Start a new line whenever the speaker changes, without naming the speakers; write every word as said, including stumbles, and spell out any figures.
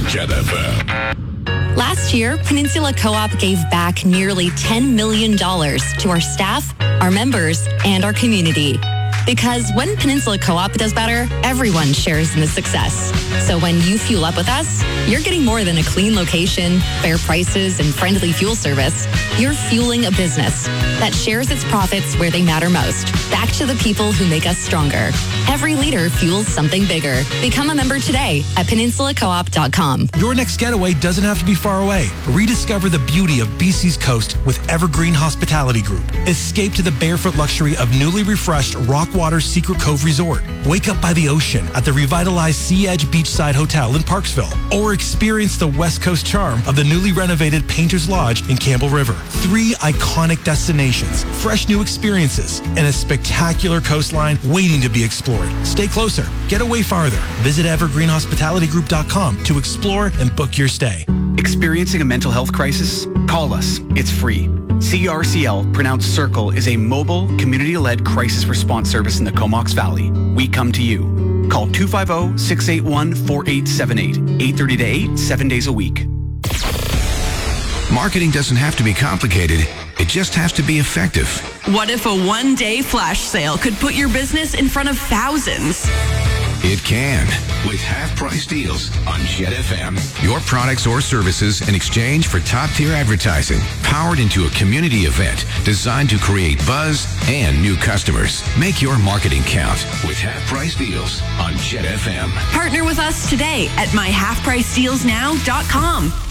Jet F M.
Last year, Peninsula Co-op gave back nearly ten million dollars to our staff, our members, and our community. Because when Peninsula Co-op does better, everyone shares in the success. So when you fuel up with us, you're getting more than a clean location, fair prices, and friendly fuel service. You're fueling a business that shares its profits where they matter most, back to the people who make us stronger. Every liter fuels something bigger. Become a member today at peninsula co op dot com.
Your next getaway doesn't have to be far away. Rediscover the beauty of B C's coast with Evergreen Hospitality Group. Escape to the barefoot luxury of newly refreshed Rockwater Secret Cove Resort. Wake up by the ocean at the revitalized Sea Edge Beachside Hotel in Parksville. Or experience the West Coast charm of the newly renovated Painter's Lodge in Campbell River. Three iconic destinations, fresh new experiences, and a spectacular coastline waiting to be explored. Stay closer. Get away farther. Visit evergreen hospitality group dot com to explore and book your stay.
Experiencing a mental health crisis? Call us. It's free. C R C L, pronounced Circle, is a mobile, community-led crisis response service in the Comox Valley. We come to you. Call two five zero, six eight one, four eight seven eight, eight thirty to eight, seven days a week.
Marketing doesn't have to be complicated. It just has to be effective.
What if a one-day flash sale could put your business in front of thousands?
It can, with half-price deals on Jet F M. Your products or services in exchange for top-tier advertising, powered into a community event designed to create buzz and new customers. Make your marketing count with half-price deals on Jet F M.
Partner with us today at my half price deals now dot com.